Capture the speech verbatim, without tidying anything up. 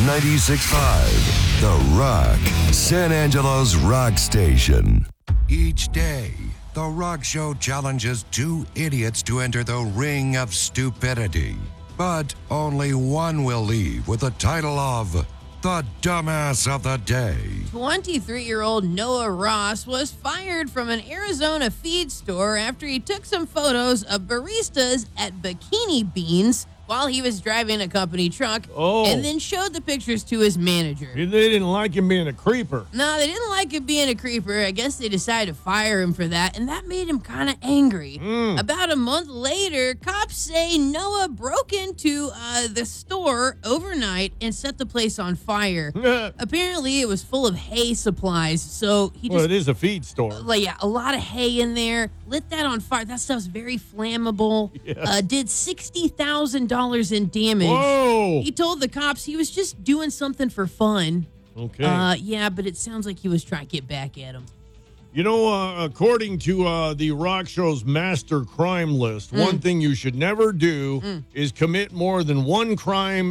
ninety-six point five, The Rock, San Angelo's rock station. Each day, The Rock Show challenges two idiots to enter the ring of stupidity. But only one will leave with the title of the Dumbass of the Day. twenty-three-year-old Noah Ross was fired from an Arizona feed store after he took some photos of baristas at Bikini Beans while he was driving a company truck Oh. and then showed the pictures to his manager. They didn't like him being a creeper. No, they didn't like him being a creeper. I guess they decided to fire him for that, and that made him kind of angry. Mm. About a month later, cops say Noah broke into uh, the store overnight and set the place on fire. Apparently, it was full of hay supplies, so he Well, just... it is a feed store. Like, yeah, a lot of hay in there. Lit that on fire. That stuff's very flammable. Yes. Uh, did sixty thousand dollars in damage. Whoa. He told the cops he was just doing something for fun. Okay. Uh, yeah, but it sounds like he was trying to get back at him. You know, uh, according to uh, the Rock Show's master crime list, Mm. one thing you should never do Mm. is commit more than one crime